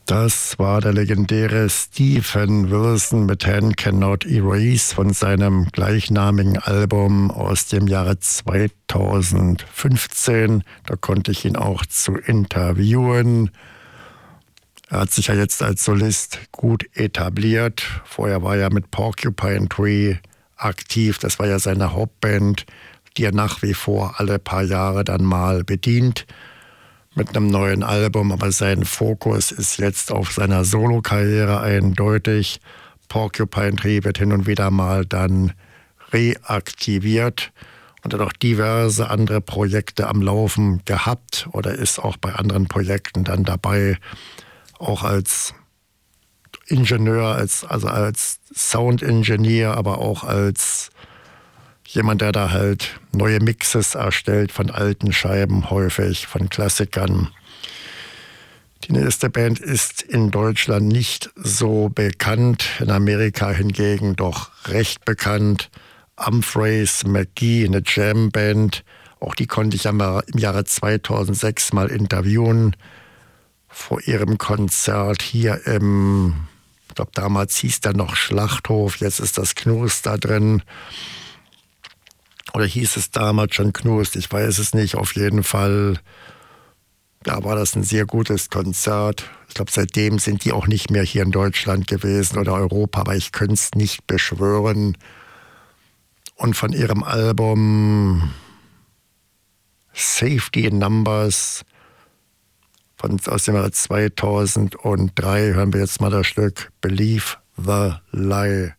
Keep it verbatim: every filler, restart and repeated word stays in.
Das war der legendäre Steven Wilson mit Hand Cannot Erase von seinem gleichnamigen Album aus dem Jahre zweitausendfünfzehn. Da konnte ich ihn auch zu interviewen. Er hat sich ja jetzt als Solist gut etabliert. Vorher war er mit Porcupine Tree aktiv. Das war ja seine Hauptband, die er nach wie vor alle paar Jahre dann mal bedient mit einem neuen Album. Aber sein Fokus ist jetzt auf seiner Solokarriere eindeutig. Porcupine Tree wird hin und wieder mal dann reaktiviert und hat auch diverse andere Projekte am Laufen gehabt oder ist auch bei anderen Projekten dann dabei, auch als Ingenieur, als, also als Sound-Engineer, aber auch als jemand, der da halt neue Mixes erstellt von alten Scheiben, häufig von Klassikern. Die nächste Band ist in Deutschland nicht so bekannt, in Amerika hingegen doch recht bekannt. Humphreys McGee, eine Jam-Band. Auch die konnte ich im Jahre zweitausendsechs mal interviewen vor ihrem Konzert hier im, ich glaube damals hieß der noch Schlachthof, jetzt ist das Knust da drin. Oder hieß es damals schon Knust, ich weiß es nicht. Auf jeden Fall, da war das ein sehr gutes Konzert. Ich glaube, seitdem sind die auch nicht mehr hier in Deutschland gewesen oder Europa, aber ich könnte es nicht beschwören. Und von ihrem Album Safety in Numbers von, aus dem Jahr zweitausenddrei hören wir jetzt mal das Stück Believe the Lie.